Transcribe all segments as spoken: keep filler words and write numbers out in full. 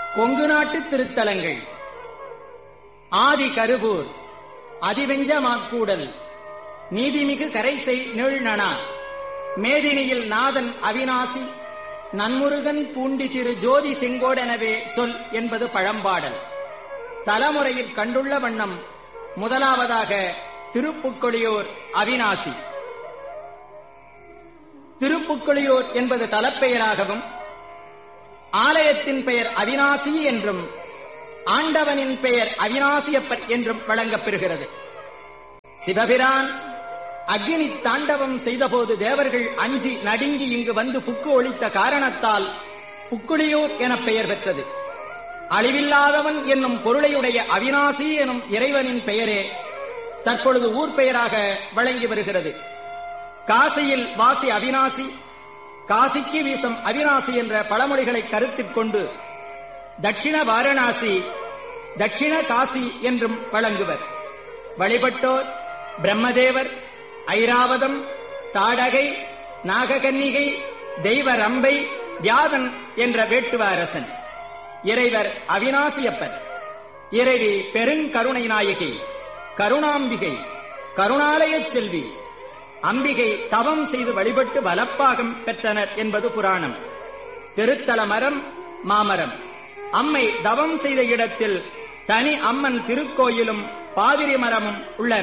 கொங்கு நாட்டு திருத்தலங்கள். ஆதி கருவூர், அதிவெஞ்ச மாக்கூடல், நீதிமிகு கரைசை நீழ்நனா, மேதினியில் நாதன் அவிநாசி, நன்முருகன் பூண்டி திரு ஜோதி செங்கோடெனவே சொல் என்பது பழம்பாடல். தலைமுறையில் கண்டுள்ள வண்ணம் முதலாவதாக திருப்புக்கொழியூர் அவிநாசி. திருப்புக்கொழியூர் என்பது தலப்பெயராகவும், ஆலயத்தின் பெயர் அவிநாசி என்றும், ஆண்டவனின் பெயர் அவிநாசியப்பர் என்றும் வழங்கப்பெறுகிறது. சிவபிரான் அக்னி தாண்டவம் செய்தபோது தேவர்கள் அஞ்சி நடுங்கி இங்கு வந்து புக்கு ஒழித்த காரணத்தால் புக்குழியூர் என பெயர் பெற்றது. அழிவில்லாதவன் என்னும் பொருளையுடைய அவிநாசி எனும் இறைவனின் பெயரே தற்பொழுது ஊர் பெயராக வழங்கி வருகிறது. காசியில் வாசி அவிநாசி, காசிக்கு வீசம் அவிநாசி என்ற பழமொழிகளை கருத்தில் கொண்டு தட்சிண வாரணாசி, தட்சிண காசி என்றும் வழங்குவர். வழிபட்டோர் பிரம்மதேவர், ஐராவதம், தாடகை, நாககன்னிகை, தெய்வ ரம்பை, வியாதன் என்ற வேட்டுவ அரசன். இறைவர் அவிநாசியப்பர். இறைவி பெருங்கருணை நாயகி, கருணாம்பிகை, கருணாலயச் செல்வி. அம்பிகை தவம் செய்து வழிபட்டு வலப்பாகம் பெற்றனர் என்பது புராணம். திருத்தல மரம் மாமரம். அம்மை தவம் செய்த இடத்தில் தனி அம்மன் திருக்கோயிலும் பாதிரி மரமும் உள்ளன.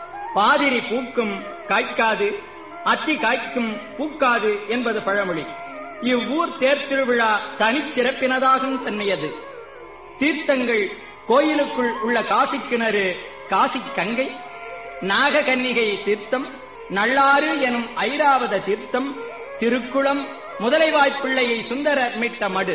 பாதிரி பூக்கும் காய்க்காது, அத்தி காய்க்கும் பூக்காது என்பது பழமொழி. இவ்வூர் தேர்திருவிழா தனிச்சிறப்பினதாகும் தன்மையது. தீர்த்தங்கள் கோயிலுக்குள் உள்ள காசிக்கிணறு காசி கங்கை, நாககன்னிகை தீர்த்தம், நள்ளாறு எனும் ஐராவத தீர்த்தம், திருக்குளம், முதலைவாய்ப்பிள்ளையை சுந்தரர் மீட்ட மடு.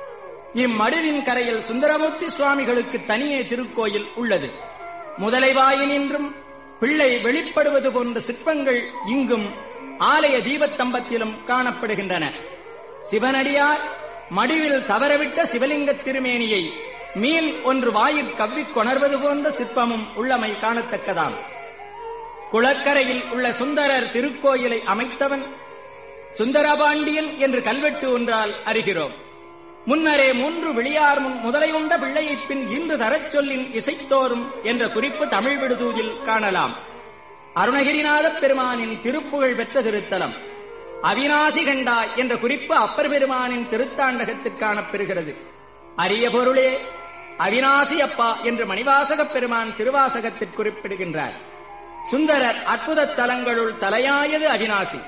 இம்மடுவின் கரையில் சுந்தரமூர்த்தி சுவாமிகளுக்கு தனியே திருக்கோயில் உள்ளது. முதலைவாயினின்றும் பிள்ளை வெளிப்படுவது போன்ற சிற்பங்கள் இங்கும் ஆலய தீபத்தம்பத்திலும் காணப்படுகின்றன. சிவனடியார் மடுவில் தவறவிட்ட சிவலிங்க திருமேனியை மீன் ஒன்று வாயில் கவ்விக் கொணர்வது போன்ற சிற்பமும் உள்ளமை காணத்தக்கதாம். குளக்கரையில் உள்ள சுந்தரர் திருக்கோயிலை அமைத்தவன் சுந்தரபாண்டியன் என்று கல்வெட்டு ஒன்றால் அறிகிறோம். முன்னரே மூன்று விளியார் முன் முதலை உண்ட பிள்ளையைப் பின் இன்று தரச் சொல்லின் இசைத்தோறும் என்ற குறிப்பு தமிழ் விடுதூதில் காணலாம். அருணகிரிநாதப் பெருமானின் திருப்புகழ் பெற்ற திருத்தலம். அவிநாசி கண்டா என்ற குறிப்பு அப்பர் பெருமானின் திருத்தாண்டகத்தில் காணப்பெறுகிறது. அரிய பொருளே அவிநாசி அப்பா என்று மணிவாசகப் பெருமான் திருவாசகத்தில் குறிப்பிடுகின்றார். சுந்தரர் அற்புத தலங்களுள் தலையாயது அவிநாசி.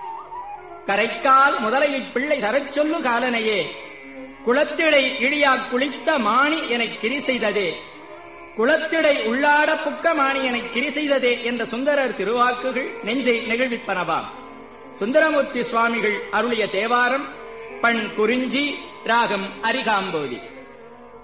கரைக்கால் முதலையை பிள்ளை தரச் சொல்லு காலனையே, குளத்திடை இழியா குளித்த மாணி எனக் கிரி செய்ததே, குளத்திடை உள்ளாட புக்க மாணி எனக் கிரி செய்ததே என்ற சுந்தரர் திருவாக்குகள் நெஞ்சை நெகிழ்விப்பனவாம். சுந்தரமூர்த்தி சுவாமிகள் அருளிய தேவாரம். பண் குறிஞ்சி, ராகம் அரிகாம்போதி.